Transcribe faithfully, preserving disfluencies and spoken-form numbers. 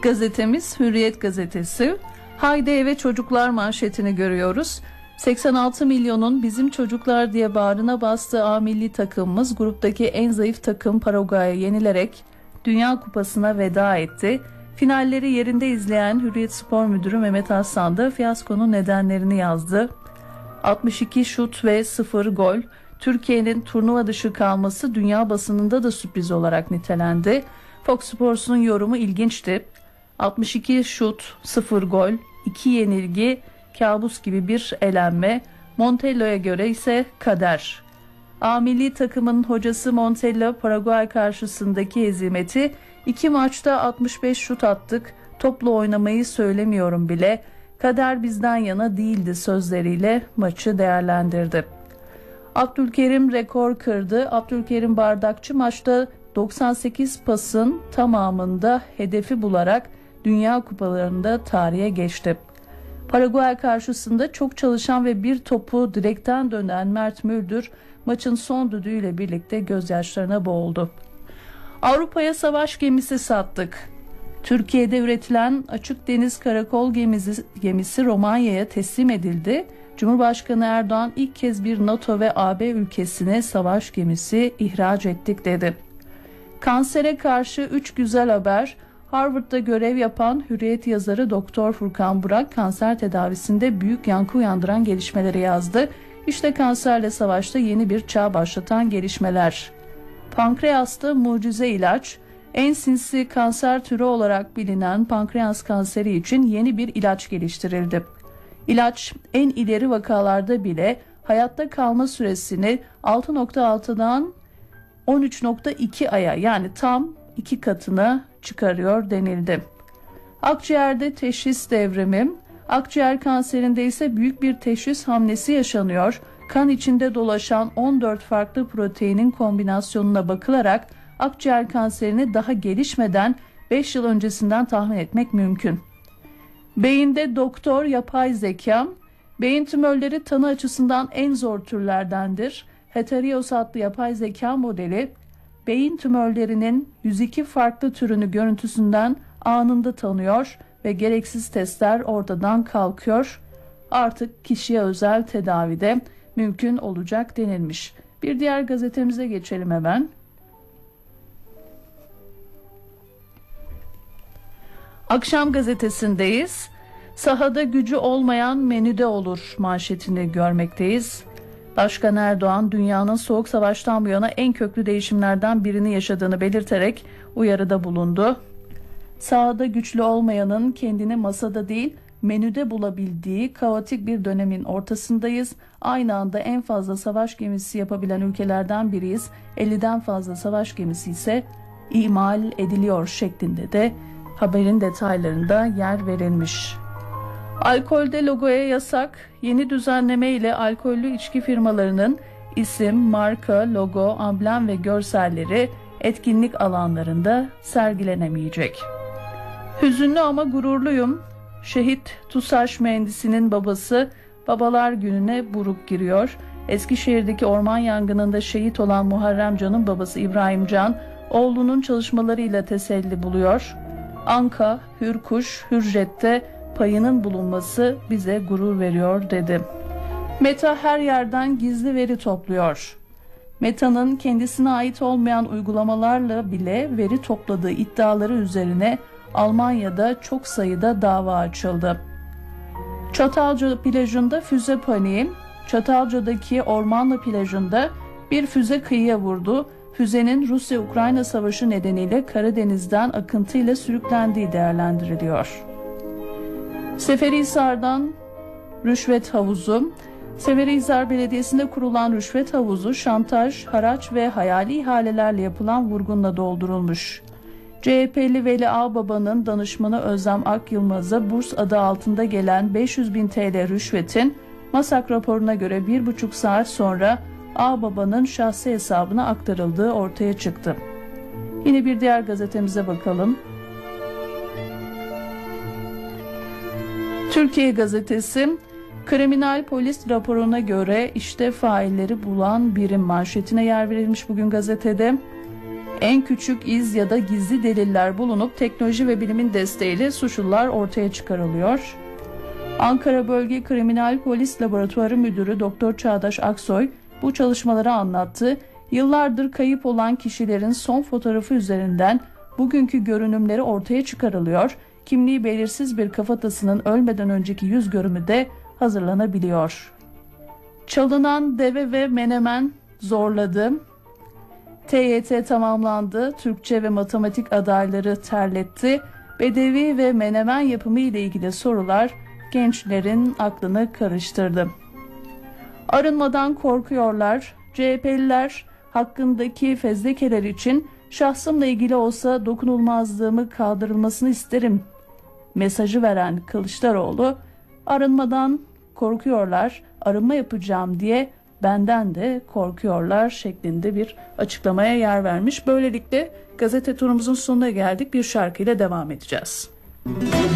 İlk gazetemiz Hürriyet gazetesi. Haydi eve çocuklar manşetini görüyoruz. seksen altı milyonun bizim çocuklar diye bağrına bastığı A milli takımımız gruptaki en zayıf takım Paraguay'a yenilerek Dünya Kupası'na veda etti. Finalleri yerinde izleyen Hürriyet Spor Müdürü Mehmet Arslan da fiyaskonun nedenlerini yazdı. altmış iki şut ve sıfır gol. Türkiye'nin turnuva dışı kalması dünya basınında da sürpriz olarak nitelendi. Fox Sports'un yorumu ilginçti. altmış iki şut, sıfır gol, iki yenilgi, kabus gibi bir elenme. Montello'ya göre ise kader. A milli takımın hocası Montello, Paraguay karşısındaki hezimeti, iki maçta altmış beş şut attık, topla oynamayı söylemiyorum bile, kader bizden yana değildi sözleriyle maçı değerlendirdi. Abdülkerim rekor kırdı. Abdülkerim Bardakçı maçta doksan sekiz pasın tamamında hedefi bularak Dünya Kupalarında tarihe geçti. Paraguay karşısında çok çalışan ve bir topu direkten dönen Mert Müldür maçın son düdüğüyle birlikte gözyaşlarına boğuldu. Avrupa'ya savaş gemisi sattık. Türkiye'de üretilen açık deniz karakol gemisi, gemisi Romanya'ya teslim edildi. Cumhurbaşkanı Erdoğan ilk kez bir NATO ve A B ülkesine savaş gemisi ihraç ettik dedi. Kansere karşı üç güzel haber. Harvard'da görev yapan Hürriyet yazarı Doktor Furkan Burak kanser tedavisinde büyük yankı uyandıran gelişmeleri yazdı. İşte kanserle savaşta yeni bir çağ başlatan gelişmeler. Pankreasta mucize ilaç. En sinsi kanser türü olarak bilinen pankreas kanseri için yeni bir ilaç geliştirildi. İlaç en ileri vakalarda bile hayatta kalma süresini altı nokta altıdan on üç nokta iki aya, yani tam iki katına çıkarıyor denildi. Akciğerde teşhis devrimi. Akciğer kanserinde ise büyük bir teşhis hamlesi yaşanıyor. Kan içinde dolaşan on dört farklı proteinin kombinasyonuna bakılarak akciğer kanserini daha gelişmeden beş yıl öncesinden tahmin etmek mümkün. Beyinde doktor yapay zeka. Beyin tümörleri tanı açısından en zor türlerdendir. Heterios adlı yapay zeka modeli beyin tümörlerinin yüz iki farklı türünü görüntüsünden anında tanıyor ve gereksiz testler ortadan kalkıyor. Artık kişiye özel tedavide mümkün olacak denilmiş. Bir diğer gazetemize geçelim hemen. Akşam gazetesindeyiz. Sahada gücü olmayan menüde olur manşetini görmekteyiz. Başkan Erdoğan dünyanın soğuk savaştan bu yana en köklü değişimlerden birini yaşadığını belirterek uyarıda bulundu. Sahada güçlü olmayanın kendini masada değil menüde bulabildiği kaotik bir dönemin ortasındayız. Aynı anda en fazla savaş gemisi yapabilen ülkelerden biriyiz. elliden fazla savaş gemisi ise imal ediliyor şeklinde de haberin detaylarında yer verilmiş. Alkolde logoya yasak. Yeni düzenleme ile alkollü içki firmalarının isim, marka, logo, amblem ve görselleri etkinlik alanlarında sergilenemeyecek. Hüzünlü ama gururluyum. Şehit TUSAŞ mühendisinin babası Babalar Günü'ne buruk giriyor. Eskişehir'deki orman yangınında şehit olan Muharrem Can'ın babası İbrahim Can, oğlunun çalışmalarıyla teselli buluyor. Anka, Hürkuş, Hürjet'te payının bulunması bize gurur veriyor dedi. Meta her yerden gizli veri topluyor. Meta'nın kendisine ait olmayan uygulamalarla bile veri topladığı iddiaları üzerine Almanya'da çok sayıda dava açıldı. Çatalca plajında füze paniği. Çatalca'daki Ormanlı plajında bir füze kıyıya vurdu. Füzenin Rusya-Ukrayna savaşı nedeniyle Karadeniz'den akıntıyla sürüklendiği değerlendiriliyor. Seferihisar'dan rüşvet havuzu. Seferihisar Belediyesi'nde kurulan rüşvet havuzu şantaj, haraç ve hayali ihalelerle yapılan vurgunla doldurulmuş. C H P'li Veli Ağbaba'nın danışmanı Özlem Akyılmaz'a burs adı altında gelen beş yüz bin T L rüşvetin MASAK raporuna göre bir buçuk saat sonra Ağbaba'nın şahsi hesabına aktarıldığı ortaya çıktı. Yine bir diğer gazetemize bakalım. Türkiye Gazetesi, kriminal polis raporuna göre işte failleri bulan birim manşetine yer verilmiş bugün gazetede. En küçük iz ya da gizli deliller bulunup teknoloji ve bilimin desteğiyle suçlular ortaya çıkarılıyor. Ankara Bölge Kriminal Polis Laboratuvarı Müdürü Doktor Çağdaş Aksoy bu çalışmaları anlattı. Yıllardır kayıp olan kişilerin son fotoğrafı üzerinden bugünkü görünümleri ortaya çıkarılıyor. Kimliği belirsiz bir kafatasının ölmeden önceki yüz görümü de hazırlanabiliyor. Çalınan deve ve menemen zorladı. T Y T tamamlandı. Türkçe ve matematik adayları terletti. Bedevi ve menemen yapımı ile ilgili sorular gençlerin aklını karıştırdı. Arınmadan korkuyorlar. C H P'liler hakkındaki fezlekeler için şahsımla ilgili olsa dokunulmazlığımı kaldırılmasını isterim mesajı veren Kılıçdaroğlu, arınmadan korkuyorlar, arınma yapacağım diye benden de korkuyorlar şeklinde bir açıklamaya yer vermiş. Böylelikle gazete turumuzun sonuna geldik. Bir şarkıyla devam edeceğiz.